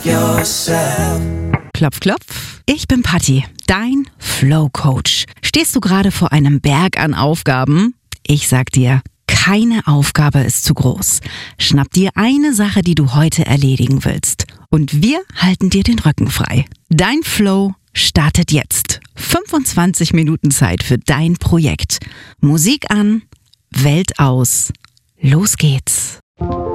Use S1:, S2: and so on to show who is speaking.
S1: yourself.
S2: Klopf, klopf. Ich bin Patti, dein Flow-Coach. Stehst du gerade vor einem Berg an Aufgaben? Ich sag dir, keine Aufgabe ist zu groß. Schnapp dir eine Sache, die du heute erledigen willst. Und wir halten dir den Rücken frei. Dein Flow startet jetzt. 25 Minuten Zeit für dein Projekt. Musik an, Welt aus. Los geht's.